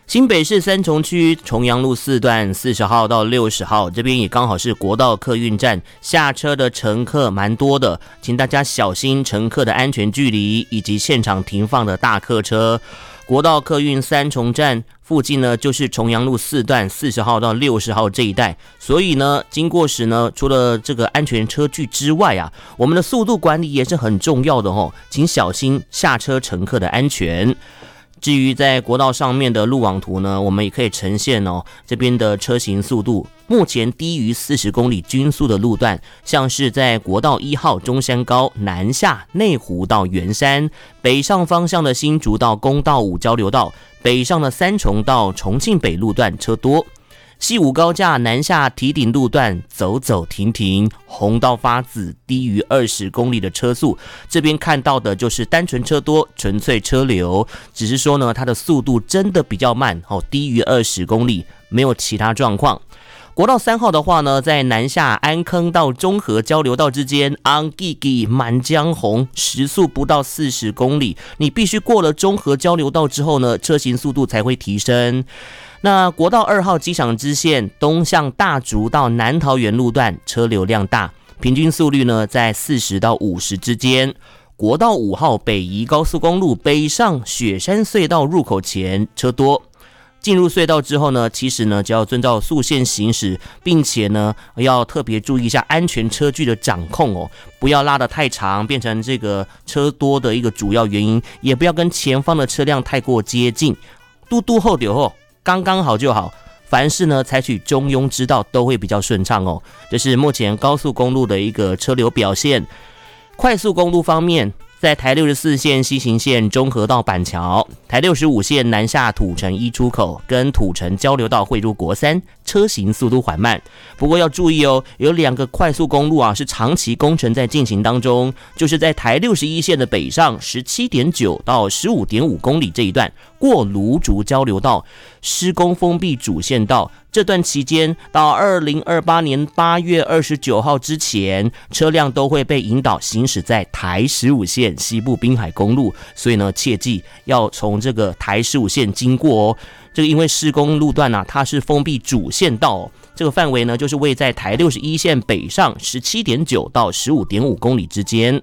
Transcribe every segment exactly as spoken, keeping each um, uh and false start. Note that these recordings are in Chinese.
新北市三重区重阳路四段四十号到六十号，这边也刚好是国道客运站，下车的乘客蛮多的，请大家小心乘客的安全距离以及现场停放的大客车。国道客运三重站附近呢，就是重阳路四段四十号到六十号这一带，所以呢，经过时呢，除了这个安全车距之外啊，我们的速度管理也是很重要的哦，请小心下车乘客的安全。至于在国道上面的路网图呢，我们也可以呈现哦，这边的车行速度目前低于四十公里均速的路段，像是在国道一号中山高南下内湖到圆山，北上方向的新竹到公道五交流道，北上的三重到重庆北路段车多。西武高架南下堤顶路段走走停停，红到发紫，低于二十公里的车速，这边看到的就是单纯车多，纯粹车流，只是说呢，它的速度真的比较慢哦，低于二十公里，没有其他状况。国道三号的话呢，在南下安坑到中和交流道之间，昂记记满江红，时速不到四十公里，你必须过了中和交流道之后呢，车行速度才会提升。那国道二号机场支线东向大竹到南桃园路段车流量大，平均速率呢在四十到五十之间。国道五号北宜高速公路北上雪山隧道入口前车多。进入隧道之后呢，其实呢就要遵照速线行驶，并且呢要特别注意一下安全车距的掌控哦，不要拉得太长，变成这个车多的一个主要原因，也不要跟前方的车辆太过接近，嘟嘟后丢后。刚刚好就好，凡事呢采取中庸之道都会比较顺畅哦。这是目前高速公路的一个车流表现。快速公路方面，在台六十四线西行线中和到板桥，台六十五线南下土城一出口跟土城交流道汇入国三，车行速度缓慢。不过要注意哦，有两个快速公路啊是长期工程在进行当中，就是在台六十一线的北上 十七点九 到 十五点五公里这一段，过芦竹交流道施工封闭主线道，这段期间到二零二八年八月二十九号之前，车辆都会被引导行驶在台十五线西部滨海公路，所以呢，切记要从这个台十五线经过哦。这个因为施工路段啊，它是封闭主线道哦，这个范围呢就是位在台六十一线北上 十七点九 到 十五点五公里之间。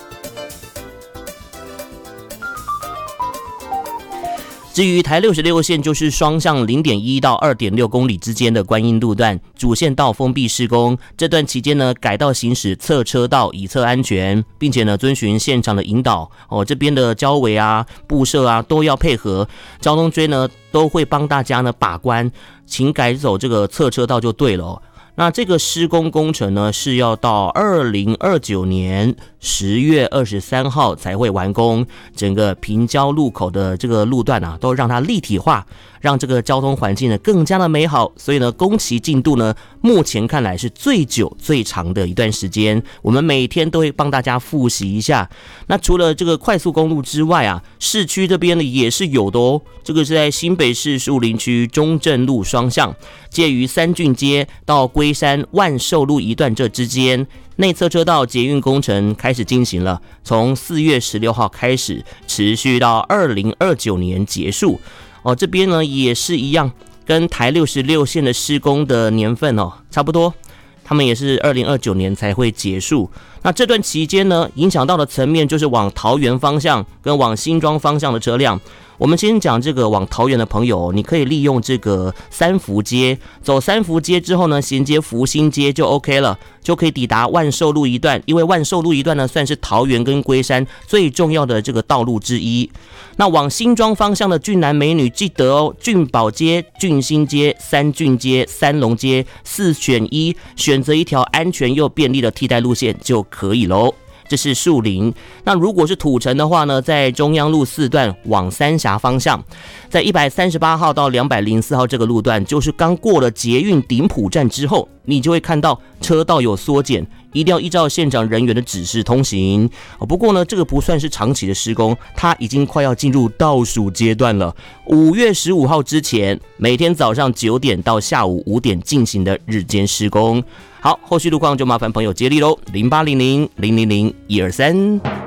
至于台六十六线，就是双向 零点一 到 二点六公里之间的观音路段，主线道封闭施工，这段期间呢，改道行驶侧车道以测安全，并且呢，遵循现场的引导哦，这边的交维啊、布设啊都要配合，交通锥呢都会帮大家呢把关，请改走这个侧车道就对了哦。那这个施工工程呢，是要到二零二九年十月二十三号才会完工。整个平交路口的这个路段啊，都让它立体化，让这个交通环境呢更加的美好。所以呢，工期进度呢，目前看来是最久最长的一段时间。我们每天都会帮大家复习一下。那除了这个快速公路之外啊，市区这边呢也是有的哦。这个是在新北市树林区中正路双向，介于三郡街到龟山万寿路一段这之间，内侧车道捷运工程开始进行了，从四月十六号开始，持续到二零二九年结束。哦，这边呢也是一样，跟台六十六线的施工的年份哦差不多，他们也是二零二九年才会结束。那这段期间呢，影响到的层面就是往桃园方向跟往新庄方向的车辆。我们先讲这个往桃园的朋友，你可以利用这个三福街，走三福街之后呢，衔接福兴街就 OK 了，就可以抵达万寿路一段。因为万寿路一段呢，算是桃园跟龟山最重要的这个道路之一。那往新庄方向的俊男美女，记得哦，俊宝街、俊新街、三俊街、三龙街四选一，选择一条安全又便利的替代路线就可以喽。这是树林。那如果是土城的话呢，在中央路四段往三峡方向，在一百三十八号到两百零四号这个路段，就是刚过了捷运顶埔站之后，你就会看到车道有缩减，一定要依照现场人员的指示通行。不过呢，这个不算是长期的施工，它已经快要进入倒数阶段了。五月十五号之前，每天早上九点到下午五点进行的日间施工。好，后续路况就麻烦朋友接力喽，零八零零零零零一二三。